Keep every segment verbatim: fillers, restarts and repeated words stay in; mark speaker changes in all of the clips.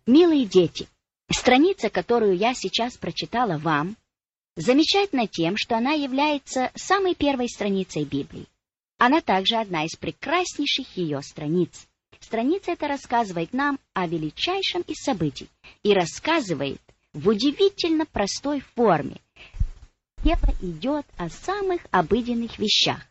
Speaker 1: Милые дети, страница, которую я сейчас прочитала вам, замечательна тем, что она является самой первой страницей Библии. Она также одна из прекраснейших ее страниц. Страница эта рассказывает нам о величайшем из событий и рассказывает в удивительно простой форме. Дело идет о самых обыденных вещах.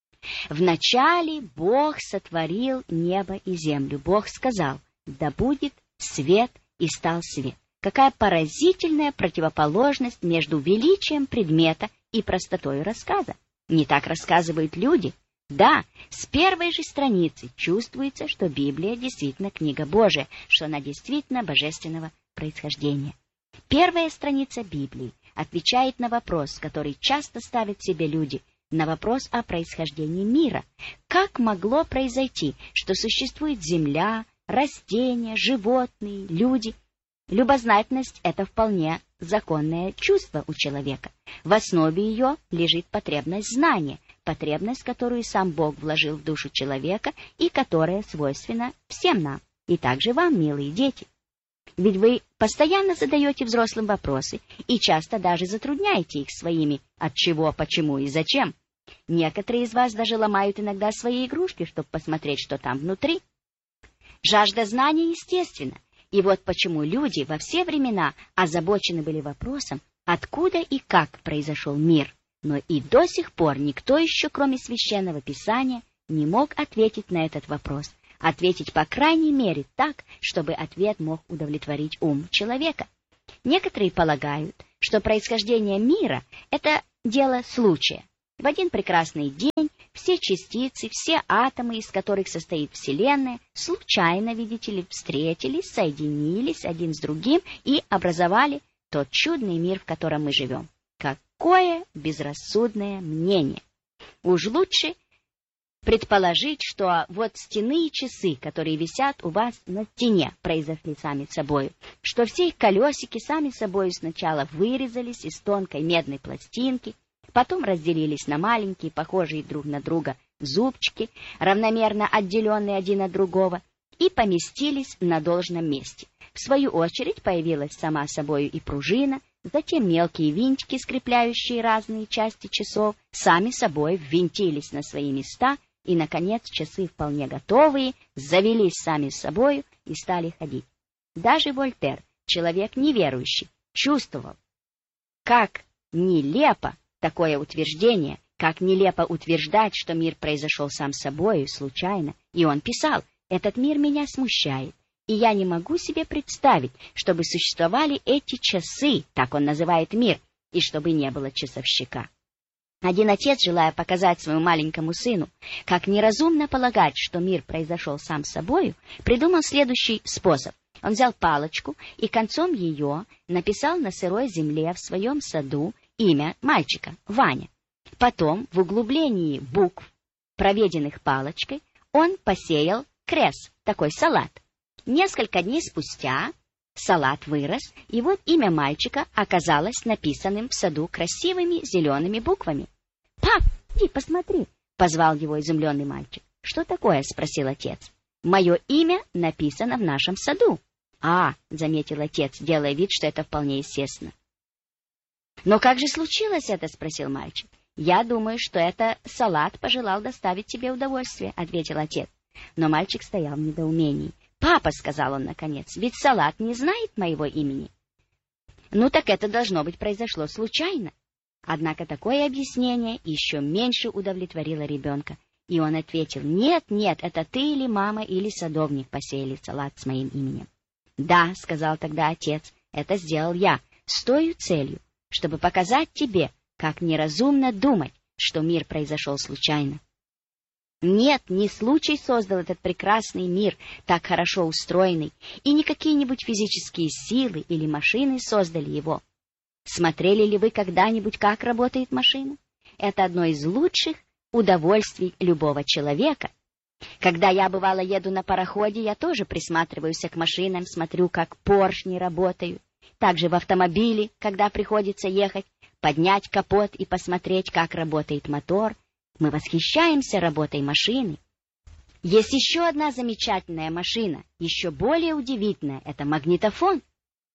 Speaker 1: Вначале Бог сотворил небо и землю. Бог сказал: «Да будет свет», и стал свет. Какая поразительная противоположность между величием предмета и простотой рассказа. Не так рассказывают люди. Да, с первой же страницы чувствуется, что Библия действительно книга Божия, что она действительно божественного происхождения. Первая страница Библии отвечает на вопрос, который часто ставят себе люди, на вопрос о происхождении мира. Как могло произойти, что существует земля, растения, животные, люди? Любознательность — это вполне законное чувство у человека. В основе ее лежит потребность знания, потребность, которую сам Бог вложил в душу человека и которая свойственна всем нам, и также вам, милые дети. Ведь вы постоянно задаете взрослым вопросы и часто даже затрудняете их своими «от чего», «почему» и «зачем». Некоторые из вас даже ломают иногда свои игрушки, чтобы посмотреть, что там внутри. Жажда знания естественна. И вот почему люди во все времена озабочены были вопросом, откуда и как произошел мир. Но и до сих пор никто еще, кроме Священного Писания, не мог ответить на этот вопрос. Ответить, по крайней мере, так, чтобы ответ мог удовлетворить ум человека. Некоторые полагают, что происхождение мира — это дело случая. В один прекрасный день все частицы, все атомы, из которых состоит Вселенная, случайно, видите ли, встретились, соединились один с другим и образовали тот чудный мир, в котором мы живем. Какое безрассудное мнение! Уж лучше предположить, что вот стенные часы, которые висят у вас на стене, произошли сами собой, что все их колесики сами собой сначала вырезались из тонкой медной пластинки, потом разделились на маленькие, похожие друг на друга зубчики, равномерно отделенные один от другого, и поместились на должном месте. В свою очередь появилась сама собою и пружина, затем мелкие винтики, скрепляющие разные части часов, сами собой ввинтились на свои места, и, наконец, часы, вполне готовые, завелись сами собою и стали ходить. Даже Вольтер, человек неверующий, чувствовал, как нелепо такое утверждение, как нелепо утверждать, что мир произошел сам собою, случайно. И он писал: «Этот мир меня смущает, и я не могу себе представить, чтобы существовали эти часы», так он называет мир, и чтобы не было часовщика. Один отец, желая показать своему маленькому сыну, как неразумно полагать, что мир произошел сам собою, придумал следующий способ. Он взял палочку и концом ее написал на сырой земле в своем саду имя мальчика — Ваня. Потом в углублении букв, проведенных палочкой, он посеял крес, такой салат. Несколько дней спустя салат вырос, и вот имя мальчика оказалось написанным в саду красивыми зелеными буквами. «Пап, иди посмотри!» — позвал его изумленный мальчик. «Что такое?» — спросил отец. «Мое имя написано в нашем саду». «А», — заметил отец, делая вид, что это вполне естественно. «Но как же случилось это?» — спросил мальчик. «Я думаю, что это салат пожелал доставить тебе удовольствие», — ответил отец. Но мальчик стоял в недоумении. «Папа», — сказал он наконец, — «ведь салат не знает моего имени». «Ну так это, должно быть, произошло случайно». Однако такое объяснение еще меньше удовлетворило ребенка, и он ответил: «Нет, нет, это ты или мама, или садовник посеяли салат с моим именем». «Да», — сказал тогда отец, — «это сделал я, с той целью, чтобы показать тебе, как неразумно думать, что мир произошел случайно. Нет, не случай создал этот прекрасный мир, так хорошо устроенный, и не какие-нибудь физические силы или машины создали его. Смотрели ли вы когда-нибудь, как работает машина? Это одно из лучших удовольствий любого человека. Когда я, бывало, еду на пароходе, я тоже присматриваюсь к машинам, смотрю, как поршни работают. Также в автомобиле, когда приходится ехать, поднять капот и посмотреть, как работает мотор. Мы восхищаемся работой машины. Есть еще одна замечательная машина, еще более удивительная — это магнитофон.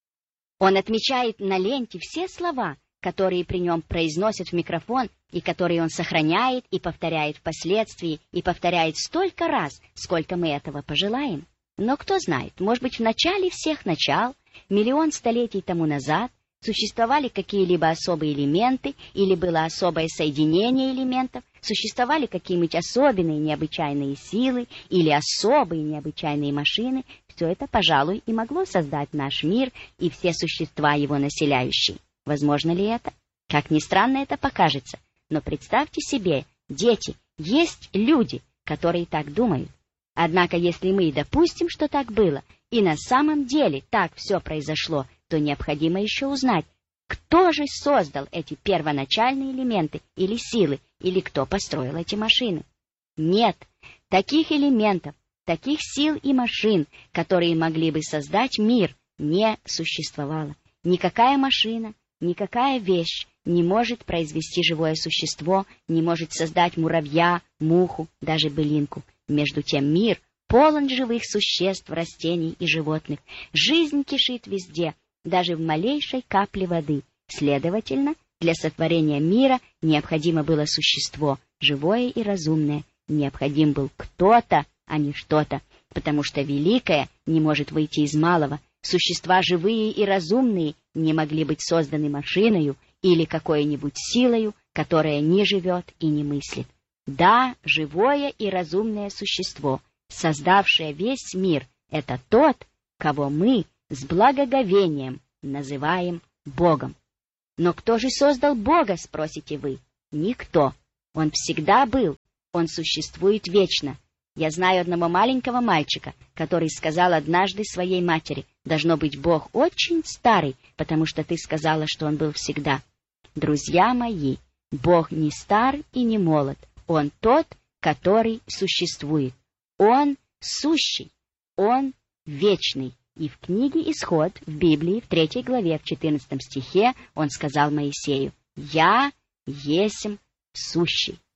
Speaker 1: Он отмечает на ленте все слова, которые при нем произносят в микрофон, и которые он сохраняет и повторяет впоследствии, и повторяет столько раз, сколько мы этого пожелаем. Но кто знает, может быть, в начале всех начал, миллион столетий тому назад, существовали какие-либо особые элементы, или было особое соединение элементов, существовали какие-нибудь особенные необычайные силы или особые необычайные машины. Все это, пожалуй, и могло создать наш мир и все существа его населяющие. Возможно ли это? Как ни странно это покажется, но представьте себе, дети, есть люди, которые так думают. Однако, если мы допустим, что так было, и на самом деле так все произошло, то необходимо еще узнать, кто же создал эти первоначальные элементы или силы, или кто построил эти машины. Нет, таких элементов, таких сил и машин, которые могли бы создать мир, не существовало. Никакая машина, никакая вещь не может произвести живое существо, не может создать муравья, муху, даже былинку. Между тем мир полон живых существ, растений и животных. Жизнь кишит везде, даже в малейшей капле воды. Следовательно, для сотворения мира необходимо было существо, живое и разумное. Необходим был кто-то, а не что-то, потому что великое не может выйти из малого. Существа живые и разумные не могли быть созданы машиною или какой-нибудь силою, которая не живет и не мыслит. Да, живое и разумное существо, создавшее весь мир, это тот, кого мы с благоговением называем Богом. Но кто же создал Бога, спросите вы? Никто. Он всегда был, он существует вечно. Я знаю одного маленького мальчика, который сказал однажды своей матери: «Должно быть, Бог очень старый, потому что ты сказала, что он был всегда». Друзья мои, Бог не стар и не молод. Он тот, который существует. Он сущий. Он вечный. И в книге Исход, в Библии, в третьей главе, в четырнадцатом стихе, он сказал Моисею: «Я есмь сущий».